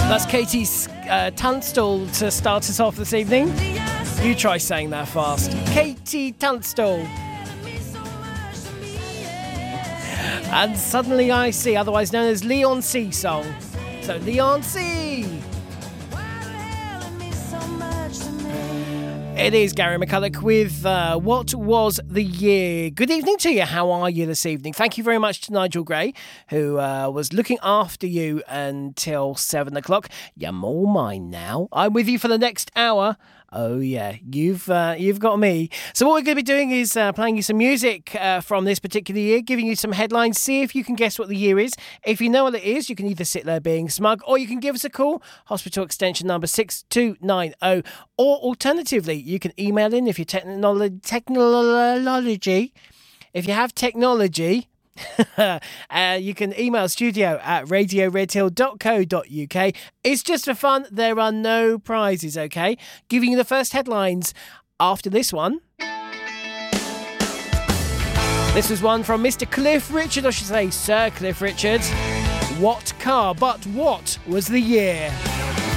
That's Katie Tunstall to start us off this evening. You try saying that fast. Katie Tunstall. And Suddenly I See, otherwise known as Leon C song. So Leon C. It is Gary McCulloch with What Was the Year? Good evening to you. How are you this evening? Thank you very much to Nigel Gray, who was looking after you until 7 o'clock. You're all mine now. I'm with you for the next hour. Oh yeah, you've got me. So what we're going to be doing is playing you some music from this particular year, giving you some headlines, see if you can guess what the year is. If you know what it is, you can either sit there being smug, or you can give us a call, hospital extension number 6290, or alternatively, you can email in if you're technology. If you have technology, you can email studio@radioredhill.co.uk. It's just for fun. There are no prizes, okay? Giving you the first headlines after this one. This was one from Mr. Cliff Richard, I should say Sir Cliff Richard. What car, but what was the year?